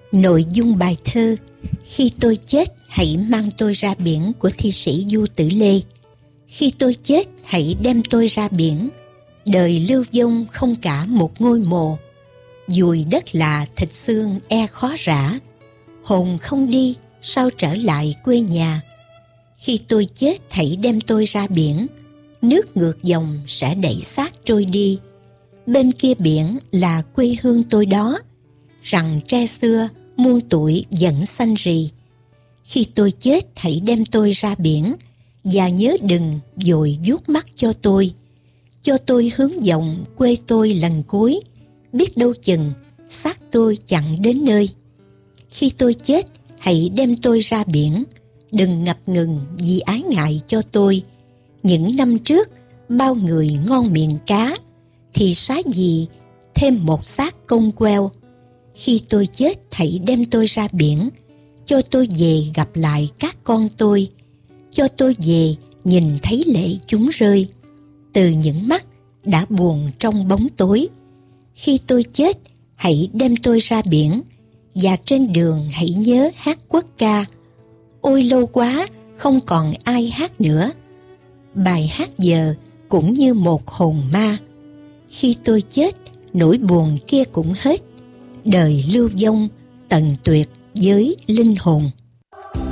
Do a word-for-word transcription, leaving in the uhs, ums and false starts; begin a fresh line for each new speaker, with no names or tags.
Nội dung bài thơ Khi tôi chết hãy mang tôi ra biển của thi sĩ Du Tử Lê. Khi tôi chết hãy đem tôi ra biển, đời lưu vong không cả một ngôi mộ. Dùi đất lạ thịt xương e khó rã, hồn không đi sao trở lại quê nhà. Khi tôi chết hãy đem tôi ra biển, nước ngược dòng sẽ đẩy xác trôi đi. Bên kia biển là quê hương tôi đó, rằng tre xưa muôn tuổi vẫn xanh rì. Khi tôi chết hãy đem tôi ra biển, và nhớ đừng vội vuốt mắt cho tôi. Cho tôi hướng vọng quê tôi lần cuối, biết đâu chừng xác tôi chẳng đến nơi. Khi tôi chết hãy đem tôi ra biển, đừng ngập ngừng vì ái ngại cho tôi. Những năm trước bao người ngon miệng cá, thì xá gì thêm một xác công queo. Khi tôi chết hãy đem tôi ra biển, cho tôi về gặp lại các con tôi. Cho tôi về nhìn thấy lệ chúng rơi, từ những mắt đã buồn trong bóng tối. Khi tôi chết hãy đem tôi ra biển, và trên đường hãy nhớ hát quốc ca. Ôi lâu quá không còn ai hát nữa, bài hát giờ cũng như một hồn ma. Khi tôi chết nỗi buồn kia cũng hết, đời lưu vong tận tuyệt với linh hồn.